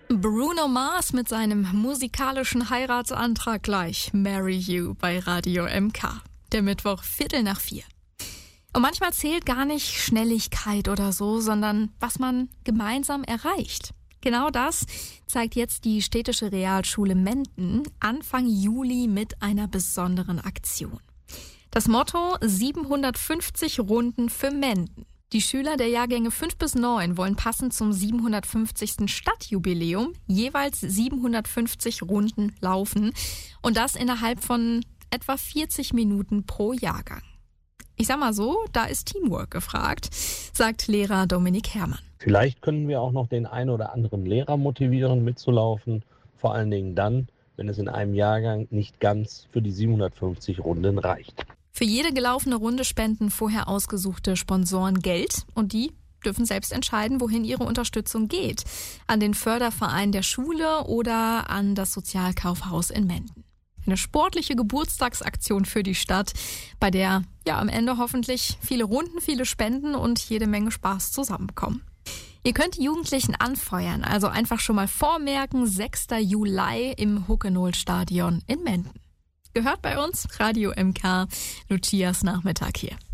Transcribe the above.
Bruno Mars mit seinem musikalischen Heiratsantrag gleich. Marry You bei Radio MK. Der Mittwoch 3:45. Und manchmal zählt gar nicht Schnelligkeit oder so, sondern was man gemeinsam erreicht. Genau das zeigt jetzt die städtische Realschule Menden Anfang Juli mit einer besonderen Aktion. Das Motto: 750 Runden für Menden. Die Schüler der Jahrgänge 5 bis 9 wollen passend zum 750. Stadtjubiläum jeweils 750 Runden laufen und das innerhalb von etwa 40 Minuten pro Jahrgang. Ich sag mal so, da ist Teamwork gefragt, sagt Lehrer Dominik Herrmann. Vielleicht können wir auch noch den einen oder anderen Lehrer motivieren, mitzulaufen. Vor allen Dingen dann, wenn es in einem Jahrgang nicht ganz für die 750 Runden reicht. Für jede gelaufene Runde spenden vorher ausgesuchte Sponsoren Geld und die dürfen selbst entscheiden, wohin ihre Unterstützung geht. An den Förderverein der Schule oder an das Sozialkaufhaus in Menden. Eine sportliche Geburtstagsaktion für die Stadt, bei der am Ende hoffentlich viele Runden, viele Spenden und jede Menge Spaß zusammenkommen. Ihr könnt die Jugendlichen anfeuern, also einfach schon mal vormerken, 6. Juli im Huckenol-Stadion in Menden. Gehört bei uns Radio MK, Lucias Nachmittag hier.